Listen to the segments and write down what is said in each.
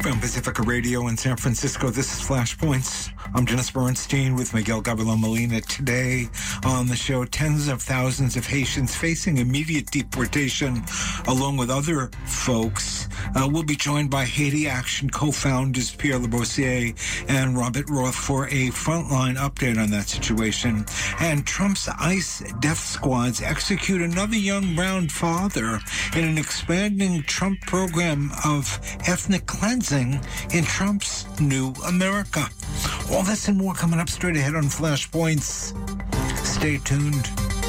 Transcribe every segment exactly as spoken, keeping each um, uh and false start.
From Pacifica Radio in San Francisco, this is Flashpoints. I'm Dennis Bernstein with Miguel Gabriel Molina. Today on the show, tens of thousands of Haitians facing immediate deportation, along with other folks. Uh, we'll be joined by Haiti Action co-founders Pierre Labossiere and Robert Roth for a frontline update on that situation. And Trump's ICE death squads execute another young brown father in an expanding Trump program of ethnic cleansing in Trump's new America. All this and more coming up straight ahead on Flashpoints. Stay tuned.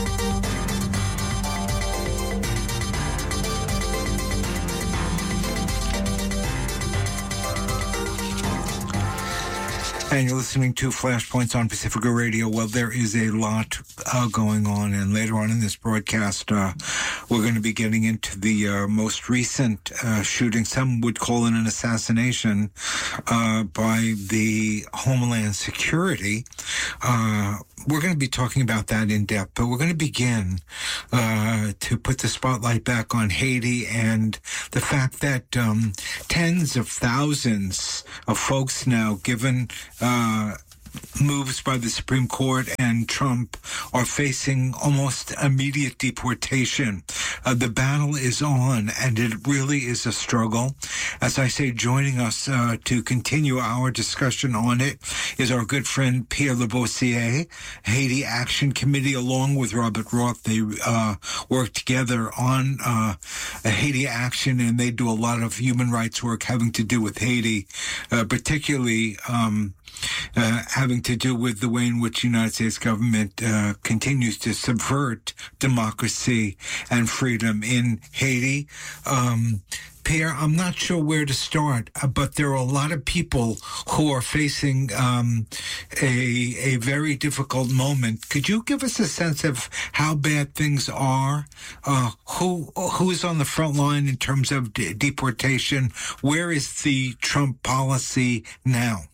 And you're listening to Flashpoints on Pacifica Radio. Well, there is a lot uh, going on, and later on in this broadcast, uh, we're going to be getting into the uh, most recent uh, shooting. Some would call it an assassination uh, by the Homeland Security. Uh, we're going to be talking about that in depth, but we're going to begin uh, to put the spotlight back on Haiti and the fact that um, tens of thousands of folks now, given uh, moves by the Supreme Court and Trump, are facing almost immediate deportation. Uh, the battle is on, and it really is a struggle. As I say, joining us uh, to continue our discussion on it is our good friend Pierre Labossiere, Haiti Action Committee, along with Robert Roth. They uh, work together on uh, Haiti Action, and they do a lot of human rights work having to do with Haiti, uh, particularly um, Uh, having to do with the way in which the United States government uh, continues to subvert democracy and freedom in Haiti. Um, Pierre, I'm not sure where to start, uh, but there are a lot of people who are facing um, a a very difficult moment. Could you give us a sense of how bad things are? Uh, who who is on the front line in terms of de- deportation? Where is the Trump policy now?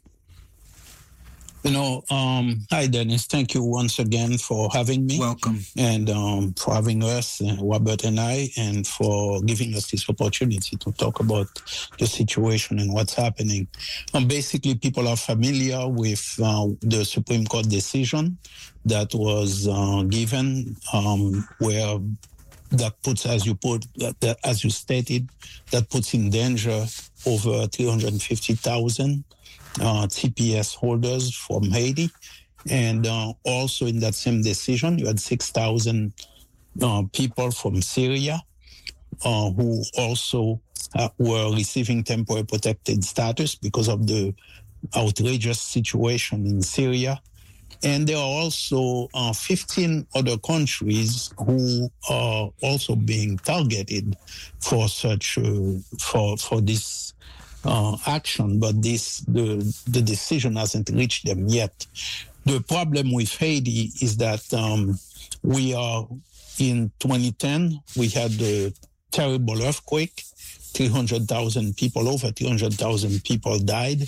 You know, um, hi, Dennis. Thank you once again for having me. Welcome. And um, for having us, uh, Robert and I, and for giving us this opportunity to talk about the situation and what's happening. Um, basically, people are familiar with uh, the Supreme Court decision that was uh, given, um, where that puts, as you put, that, that, as you stated, that puts in danger over three hundred fifty thousand Uh, T P S holders from Haiti. And uh, also in that same decision, you had six thousand uh, people from Syria uh, who also uh, were receiving temporary protected status because of the outrageous situation in Syria. And there are also uh, fifteen other countries who are also being targeted for such, uh, for, for this Uh, action, but this the the decision hasn't reached them yet. The problem with Haiti is that um, we are in twenty ten. We had the terrible earthquake. three hundred thousand people, over three hundred thousand people died.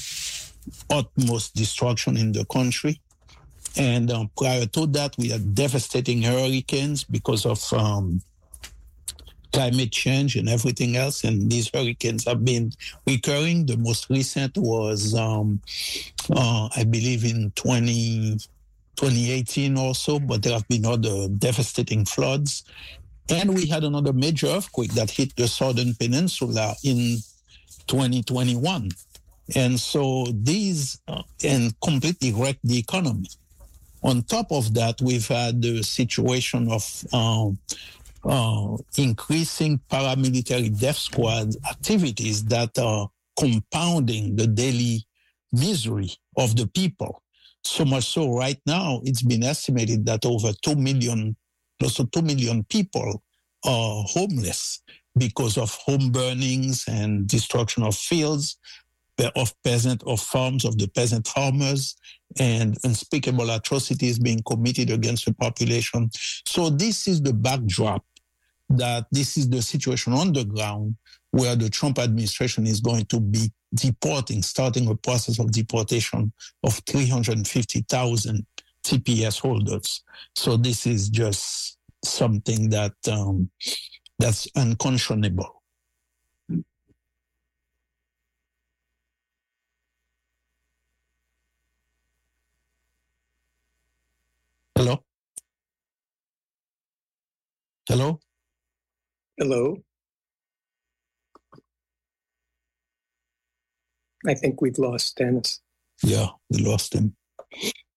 Utmost destruction in the country. And uh, prior to that, we had devastating hurricanes because of Um, climate change and everything else, and these hurricanes have been recurring. The most recent was, um, uh, I believe, in twenty, twenty eighteen or so, but there have been other devastating floods. And we had another major earthquake that hit the Southern Peninsula in twenty twenty-one. And so these, uh, and completely wrecked the economy. On top of that, we've had the situation of um, Uh, increasing paramilitary death squad activities that are compounding the daily misery of the people. So much so right now, it's been estimated that over two million, close to two million people are homeless because of home burnings and destruction of fields, of peasant, of farms, of the peasant farmers, and unspeakable atrocities being committed against the population. So this is the backdrop, that this is the situation on the ground where the Trump administration is going to be deporting, starting a process of deportation of three hundred fifty thousand T P S holders. So this is just something that um, that's unconscionable. Hello? Hello? Hello. I think we've lost Dennis. Yeah, we lost him.